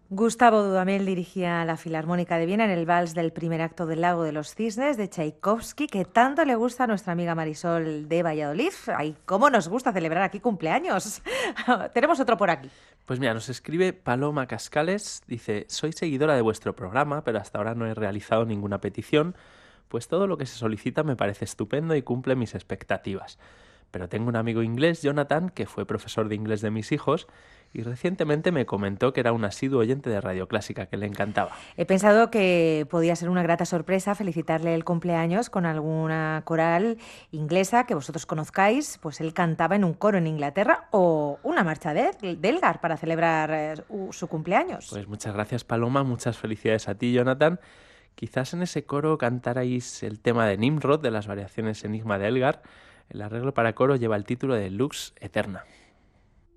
Gustavo Dudamel dirigía la Filarmónica de Viena en el vals del primer acto del Lago de los Cisnes de Tchaikovsky, que tanto le gusta a nuestra amiga Marisol de Valladolid. ¡Ay, cómo nos gusta celebrar aquí cumpleaños! Tenemos otro por aquí. Pues mira, nos escribe Paloma Cascales, dice, soy seguidora de vuestro programa, pero hasta ahora no he realizado ninguna petición, pues todo lo que se solicita me parece estupendo y cumple mis expectativas. Pero tengo un amigo inglés, Jonathan, que fue profesor de inglés de mis hijos, y recientemente me comentó que era un asiduo oyente de Radio Clásica, que le encantaba. He pensado que podía ser una grata sorpresa felicitarle el cumpleaños con alguna coral inglesa que vosotros conozcáis, pues él cantaba en un coro en Inglaterra o una marcha de Elgar para celebrar su cumpleaños. Pues muchas gracias, Paloma, muchas felicidades a ti, Jonathan. Quizás en ese coro cantarais el tema de Nimrod de las variaciones Enigma de Elgar. El arreglo para coro lleva el título de Lux Eterna.